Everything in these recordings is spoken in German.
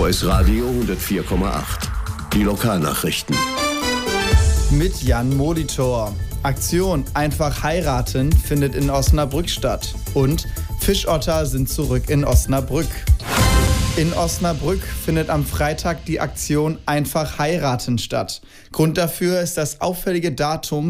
OS Radio 104,8. Die Lokalnachrichten. Mit Jan Molitor. Aktion Einfach heiraten findet in Osnabrück statt. Und Fischotter sind zurück in Osnabrück. In Osnabrück findet am Freitag die Aktion Einfach heiraten statt. Grund dafür ist das auffällige Datum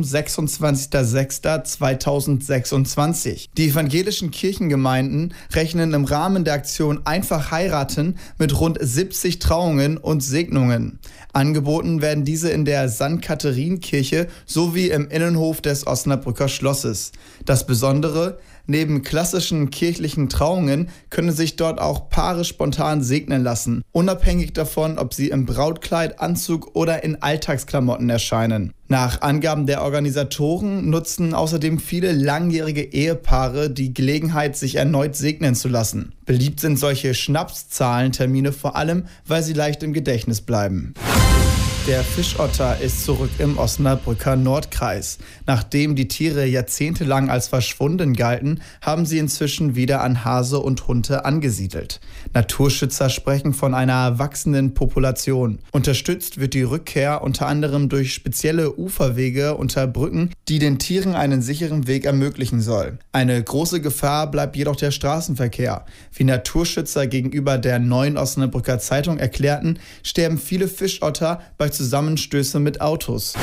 26.06.2026. Die evangelischen Kirchengemeinden rechnen im Rahmen der Aktion Einfach heiraten mit rund 70 Trauungen und Segnungen. Angeboten werden diese in der St. Katharinen-Kirche sowie im Innenhof des Osnabrücker Schlosses. Das Besondere: Neben klassischen kirchlichen Trauungen können sich dort auch Paare spontan segnen lassen, unabhängig davon, ob sie im Brautkleid, Anzug oder in Alltagsklamotten erscheinen. Nach Angaben der Organisatoren nutzen außerdem viele langjährige Ehepaare die Gelegenheit, sich erneut segnen zu lassen. Beliebt sind solche Schnapszahlentermine vor allem, weil sie leicht im Gedächtnis bleiben. Der Fischotter ist zurück im Osnabrücker Nordkreis. Nachdem die Tiere jahrzehntelang als verschwunden galten, haben sie inzwischen wieder an Hase und Hunte angesiedelt. Naturschützer sprechen von einer wachsenden Population. Unterstützt wird die Rückkehr unter anderem durch spezielle Uferwege unter Brücken, die den Tieren einen sicheren Weg ermöglichen soll. Eine große Gefahr bleibt jedoch der Straßenverkehr. Wie Naturschützer gegenüber der Neuen Osnabrücker Zeitung erklärten, sterben viele Fischotter bei Zusammenstöße mit Autos.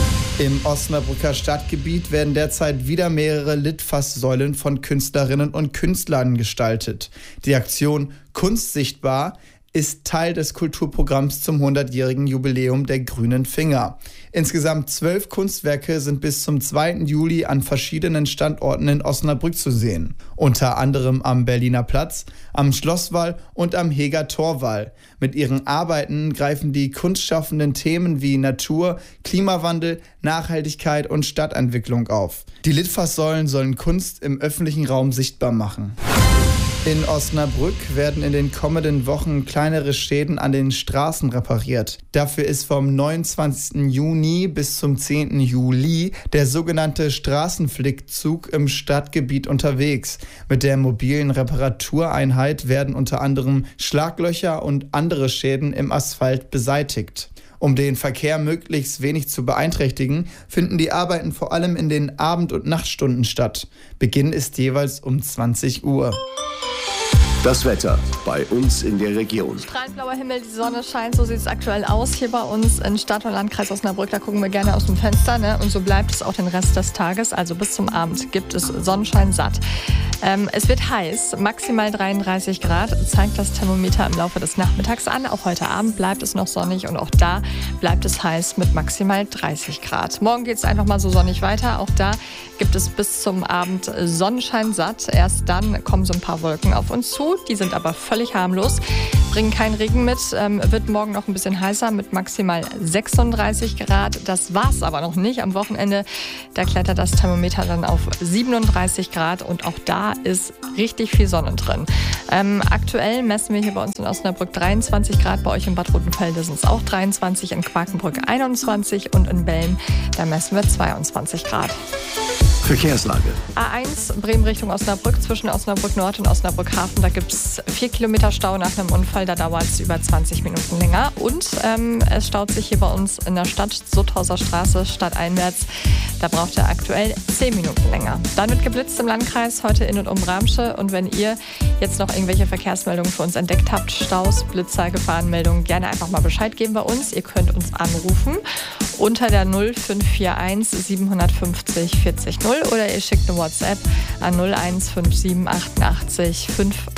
Im Osnabrücker Stadtgebiet werden derzeit wieder mehrere Litfaßsäulen von Künstlerinnen und Künstlern gestaltet. Die Aktion Kunst sichtbar ist Teil des Kulturprogramms zum 100-jährigen Jubiläum der Grünen Finger. Insgesamt 12 Kunstwerke sind bis zum 2. Juli an verschiedenen Standorten in Osnabrück zu sehen. Unter anderem am Berliner Platz, am Schlosswall und am Heger Torwall. Mit ihren Arbeiten greifen die Kunstschaffenden Themen wie Natur, Klimawandel, Nachhaltigkeit und Stadtentwicklung auf. Die Litfaßsäulen sollen Kunst im öffentlichen Raum sichtbar machen. In Osnabrück werden in den kommenden Wochen kleinere Schäden an den Straßen repariert. Dafür ist vom 29. Juni bis zum 10. Juli der sogenannte Straßenflickzug im Stadtgebiet unterwegs. Mit der mobilen Reparatureinheit werden unter anderem Schlaglöcher und andere Schäden im Asphalt beseitigt. Um den Verkehr möglichst wenig zu beeinträchtigen, finden die Arbeiten vor allem in den Abend- und Nachtstunden statt. Beginn ist jeweils um 20 Uhr. Das Wetter bei uns in der Region. Strahlend blauer Himmel, die Sonne scheint, so sieht es aktuell aus. Hier bei uns in Stadt- und Landkreis Osnabrück, da gucken wir gerne aus dem Fenster, ne? Und so bleibt es auch den Rest des Tages. Also bis zum Abend gibt es Sonnenschein satt. Es wird heiß, maximal 33 Grad, zeigt das Thermometer im Laufe des Nachmittags an. Auch heute Abend bleibt es noch sonnig und auch da bleibt es heiß mit maximal 30 Grad. Morgen geht es einfach mal so sonnig weiter. Auch da gibt es bis zum Abend Sonnenschein satt. Erst dann kommen so ein paar Wolken auf uns zu. Die sind aber völlig harmlos, bringen keinen Regen mit, wird morgen noch ein bisschen heißer mit maximal 36 Grad. Das war's aber noch nicht. Am Wochenende, da klettert das Thermometer dann auf 37 Grad und auch da ist richtig viel Sonne drin. Aktuell messen wir hier bei uns in Osnabrück 23 Grad, bei euch in Bad Rotenfelde sind es auch 23, in Quakenbrück 21 und in Belm, da messen wir 22 Grad. Verkehrslage. A1 Bremen Richtung Osnabrück, zwischen Osnabrück Nord und Osnabrück Hafen. Da gibt es 4 Kilometer Stau nach einem Unfall. Da dauert es über 20 Minuten länger. Und es staut sich hier bei uns in der Stadt, Sutthauser Straße, stadteinwärts. Da braucht ihr aktuell 10 Minuten länger. Dann wird geblitzt im Landkreis, heute in und um Bramsche. Und wenn ihr jetzt noch irgendwelche Verkehrsmeldungen für uns entdeckt habt, Staus, Blitzer, Gefahrenmeldungen, gerne einfach mal Bescheid geben bei uns. Ihr könnt uns anrufen unter der 0541 750 40 0 oder ihr schickt eine WhatsApp an 0157 88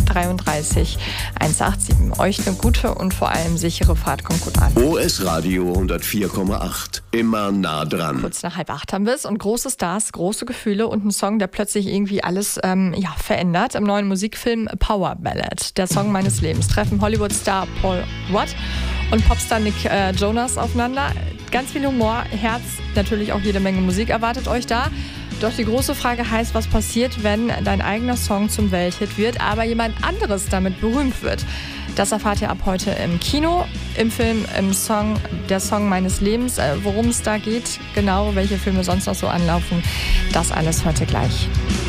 533 187. Euch eine gute und vor allem sichere Fahrt. Kommt gut an. OS Radio 104,8. Immer nah dran. Kurz nach 7:30 haben wir es und große Stars, große Gefühle und ein Song, der plötzlich irgendwie alles verändert. Im neuen Musikfilm Power Ballad, der Song meines Lebens, treffen Hollywood-Star Paul Rudd und Popstar Nick Jonas aufeinander. Ganz viel Humor, Herz, natürlich auch jede Menge Musik erwartet euch da. Doch die große Frage heißt, was passiert, wenn dein eigener Song zum Welthit wird, aber jemand anderes damit berühmt wird? Das erfahrt ihr ab heute im Kino, im Film, im Song, der Song meines Lebens. Worum es da geht, genau, welche Filme sonst noch so anlaufen, das alles heute gleich.